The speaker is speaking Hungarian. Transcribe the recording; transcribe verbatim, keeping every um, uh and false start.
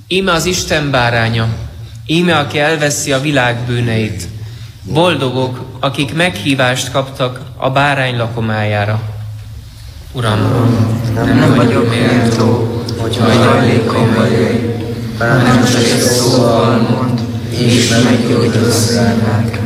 Íme az Isten báránya, íme aki elveszi a világ bűneit. Boldogok, akik meghívást kaptak a bárány lakomájára. Uram, nem, nem vagyok méltó, hogy hajlékomba jöjj, hanem csak egy szóval mondd, és meggyógyulsz lelkem.